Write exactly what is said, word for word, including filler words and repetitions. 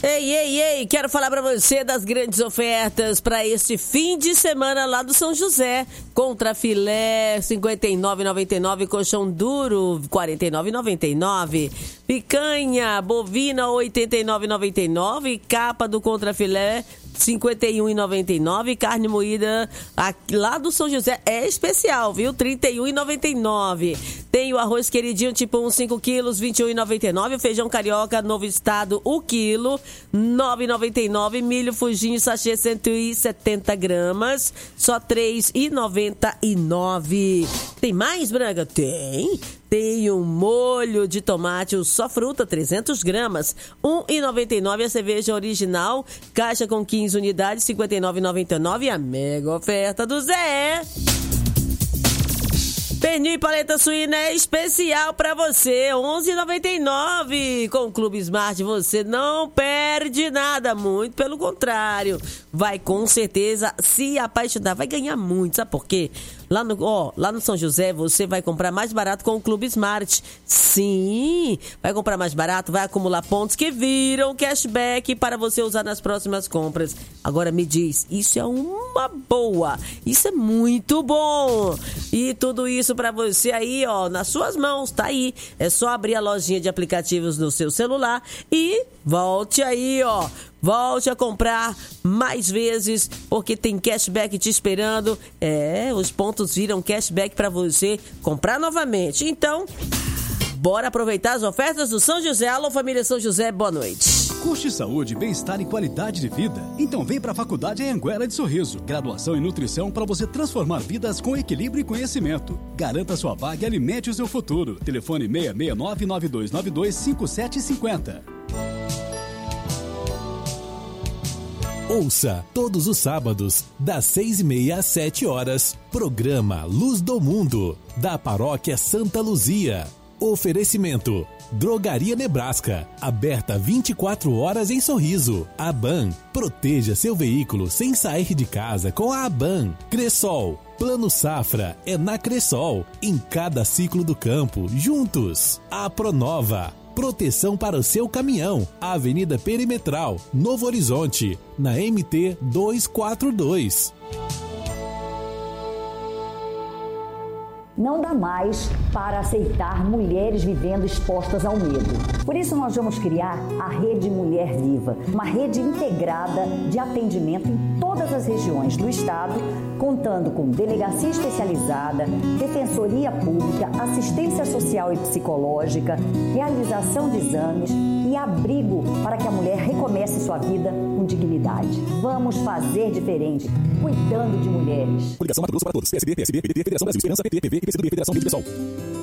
Ei, ei, ei, quero falar para você das grandes ofertas para este fim de semana lá do São José. Contra filé, cinquenta e nove reais e noventa e nove centavos, colchão duro, quarenta e nove reais e noventa e nove centavos. Picanha bovina, oitenta e nove reais e noventa e nove centavos. Capa do contra filé, cinquenta e um reais e noventa e nove centavos. Carne moída aqui, lá do São José é especial, viu? trinta e um reais e noventa e nove centavos. Tem o arroz queridinho tipo um, cinco quilos, vinte e um reais e noventa e nove centavos. O feijão carioca, novo estado, o quilo, nove reais e noventa e nove centavos. Milho fujinho, sachê, cento e setenta gramas, só três reais e noventa e nove centavos. Tem mais, Braga? Tem. Tem um molho de tomate, o só fruta, trezentas gramas, um real e noventa e nove centavos. A cerveja original, caixa com quinze unidades, cinquenta e nove reais e noventa e nove centavos. E a mega oferta do Zé. Pernil e paleta suína é especial para você, onze reais e noventa e nove centavos. Com o Clube Smart você não perde nada, muito pelo contrário. Vai com certeza se apaixonar, vai ganhar muito, sabe por quê? Lá no, ó, lá no São José você vai comprar mais barato com o Clube Smart. Sim, vai comprar mais barato, vai acumular pontos que viram cashback para você usar nas próximas compras. Agora me diz, isso é uma boa, isso é muito bom. E tudo isso para você aí, ó, nas suas mãos, tá aí. É só abrir a lojinha de aplicativos no seu celular e volte aí, ó. Volte a comprar mais vezes, porque tem cashback te esperando. É, os pontos viram cashback para você comprar novamente. Então, bora aproveitar as ofertas do São José. Alô, família São José, boa noite. Curte saúde, bem-estar e qualidade de vida? Então vem para a Faculdade Anhanguera de Sorriso. Graduação em nutrição para você transformar vidas com equilíbrio e conhecimento. Garanta sua vaga e alimente o seu futuro. Telefone seis seis nove, nove dois nove dois, cinco sete cinco zero. Ouça todos os sábados, das seis e meia às sete horas, programa Luz do Mundo, da Paróquia Santa Luzia. Oferecimento: Drogaria Nebraska, aberta vinte e quatro horas em Sorriso. Aban, proteja seu veículo sem sair de casa com a Aban. Cressol, Plano Safra é na Cressol, em cada ciclo do campo, juntos. A Pronova, proteção para o seu caminhão. Avenida Perimetral, Novo Horizonte, na M T duzentos e quarenta e dois. Não dá mais para aceitar mulheres vivendo expostas ao medo. Por isso nós vamos criar a Rede Mulher Viva, uma rede integrada de atendimento em todas as regiões do estado, contando com delegacia especializada, defensoria pública, assistência social e psicológica, realização de exames e abrigo para que a mulher recomece sua vida com dignidade. Vamos fazer diferente, cuidando de mulheres. Coligação Mato Grosso para todos. P S D, P S B, P D T, Federação Brasil Esperança, P T, P V, P C do B, Federação Rede Pessoal.